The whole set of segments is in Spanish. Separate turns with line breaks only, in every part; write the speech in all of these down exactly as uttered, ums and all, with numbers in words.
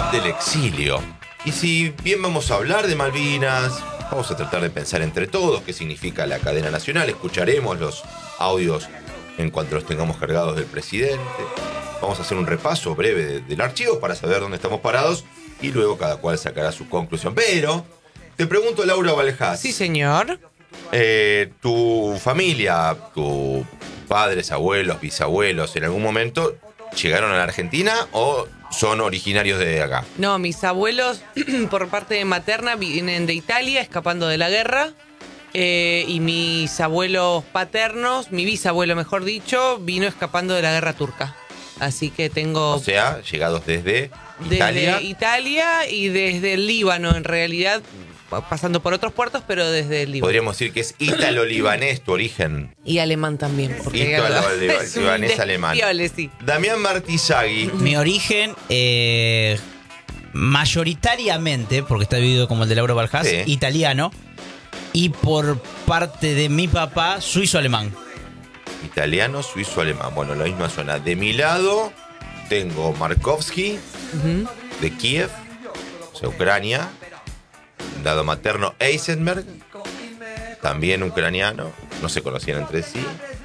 del exilio. Y si bien vamos a hablar de Malvinas, vamos a tratar de pensar entre todos qué significa la cadena nacional. Escucharemos los audios en cuanto los tengamos cargados del presidente. Vamos a hacer un repaso breve de, del archivo para saber dónde estamos parados y luego cada cual sacará su conclusión. Pero te pregunto, Laura Valjás.
Sí, señor.
Eh, ¿Tu familia, tus padres, abuelos, bisabuelos, en algún momento llegaron a la Argentina o son originarios de acá?
No, mis abuelos, por parte de materna, vienen de Italia, escapando de la guerra. Eh, y mis abuelos paternos, mi bisabuelo, mejor dicho, vino escapando de la guerra turca. Así que tengo...
O sea, llegados desde Italia.
Desde Italia y desde el Líbano, en realidad, pasando por otros puertos, pero desde el Líbano.
Podríamos decir que es ítalo-libanés tu origen.
Y alemán también.
Ítalo-libanés alemán.
Sí.
Damián Martizagui.
Mi origen, eh, mayoritariamente, porque está dividido como el de Laura Valjás, sí, italiano. Y por parte de mi papá, suizo-alemán.
Italiano, suizo-alemán. Bueno, la misma zona. De mi lado, tengo Markovsky, uh-huh, de Kiev, o sea, Ucrania. Dado materno, Eisenberg, también ucraniano, no se conocían entre sí.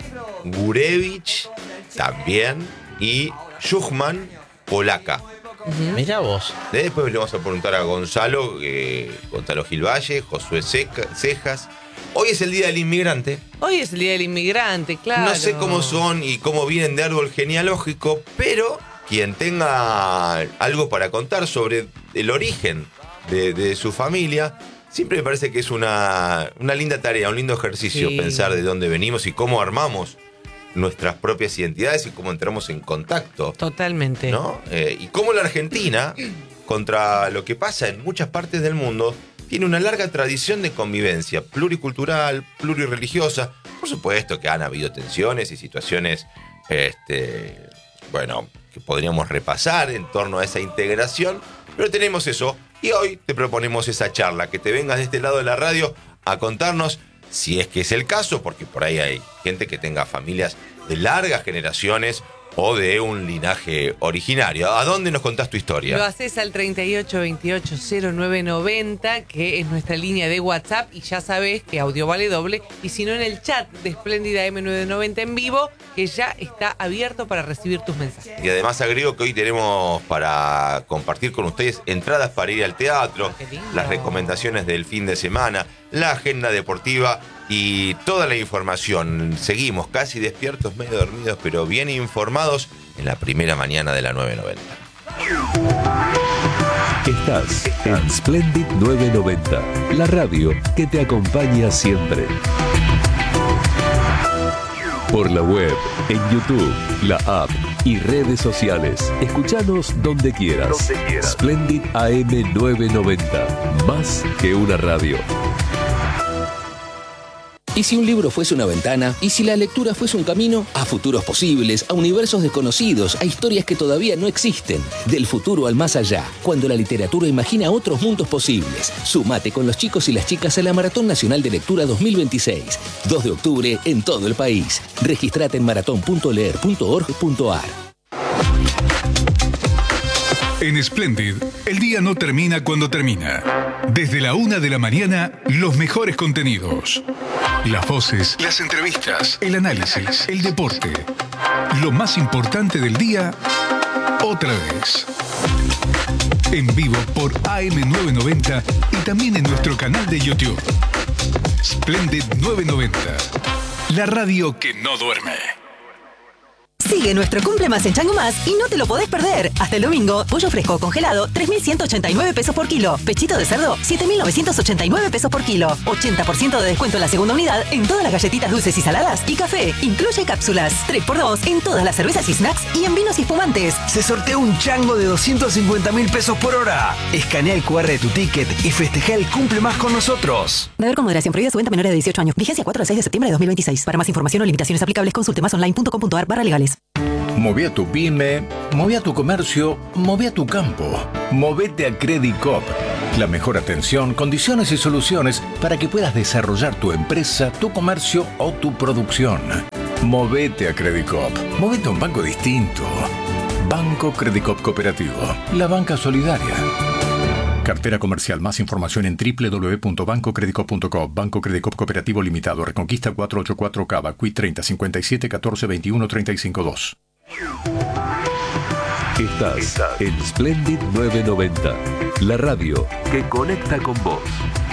Gurevich, también. Y Schuchman, polaca.
Uh-huh. Mirá vos.
Después le vamos a preguntar a Gonzalo, eh, Gonzalo Gil Valle, Josué Seca, Cejas. Hoy es el Día del Inmigrante.
Hoy es el Día del Inmigrante, claro.
No sé cómo son y cómo vienen de árbol genealógico, pero quien tenga algo para contar sobre el origen de, de su familia, siempre me parece que es una, una linda tarea, un lindo ejercicio, sí, pensar de dónde venimos y cómo armamos nuestras propias identidades y cómo entramos en contacto.
Totalmente.
¿No? Eh, y cómo la Argentina, contra lo que pasa en muchas partes del mundo, tiene una larga tradición de convivencia pluricultural, plurirreligiosa. Por supuesto que han habido tensiones y situaciones, este, bueno, que podríamos repasar en torno a esa integración, pero tenemos eso. Y hoy te proponemos esa charla, que te vengas de este lado de la radio a contarnos, si es que es el caso, porque por ahí hay gente que tenga familias de largas generaciones o de un linaje originario. ¿A dónde nos contás tu historia?
Lo haces al treinta y ocho veintiocho cero nueve noventa, que es nuestra línea de WhatsApp, y ya sabés que audio vale doble, y si no en el chat de Espléndida eme novecientos noventa en vivo, que ya está abierto para recibir tus mensajes.
Y además agrego que hoy tenemos para compartir con ustedes entradas para ir al teatro, las recomendaciones del fin de semana, la agenda deportiva y toda la información. Seguimos casi despiertos, medio dormidos, pero bien informados en la primera mañana de la nueve noventa.
Estás en Splendid nueve noventa, la radio que te acompaña siempre. Por la web, en YouTube, la app y redes sociales. Escuchanos donde quieras. Donde quieras. Splendid A M novecientos noventa, más que una radio.
¿Y si un libro fuese una ventana? ¿Y si la lectura fuese un camino? A futuros posibles, a universos desconocidos, a historias que todavía no existen. Del futuro al más allá, cuando la literatura imagina otros mundos posibles. Sumate con los chicos y las chicas a la Maratón Nacional de Lectura dos mil veintiséis. dos de octubre en todo el país. Registrate en maratón punto leer punto org punto ar.
En Splendid, el día no termina cuando termina. Desde la una de la mañana, los mejores contenidos. Las voces, las entrevistas, el análisis, el deporte. Lo más importante del día, otra vez. En vivo por A M novecientos noventa y también en nuestro canal de YouTube. Splendid novecientos noventa, la radio que no duerme.
Sigue nuestro Cumple Más en Chango Más y no te lo podés perder. Hasta el domingo, pollo fresco congelado, tres mil ciento ochenta y nueve pesos por kilo. Pechito de cerdo, siete mil novecientos ochenta y nueve pesos por kilo. ochenta por ciento de descuento en la segunda unidad en todas las galletitas dulces y saladas y café. Incluye cápsulas. tres por dos en todas las cervezas y snacks y en vinos y espumantes.
Se sortea un chango de doscientos cincuenta mil pesos por hora. Escanea el cu erre de tu ticket y festeja el Cumple Más con nosotros.
Beber con moderación. Prohibida su venta a menores de dieciocho años. Vigencia cuatro al seis de septiembre de dos mil veintiséis. Para más información o limitaciones aplicables, consulte más online punto com punto ar barra legales.
Moví a tu pyme, moví a tu comercio, moví a tu campo. Movete a Credit Coop. La mejor atención, condiciones y soluciones para que puedas desarrollar tu empresa, tu comercio o tu producción. Movete a Credit Coop. Movete a un banco distinto. Banco Credicop Cooperativo, la banca solidaria. Cartera comercial. Más información en doble u doble u doble u punto banco credicop punto com. Banco Credicop Cooperativo Limitado. Reconquista cuatrocientos ochenta y cuatro Cava. Q I treinta, cincuenta y siete, catorce, veintiuno, treinta y cinco dos.
Estás en Splendid novecientos noventa, la radio que conecta con vos.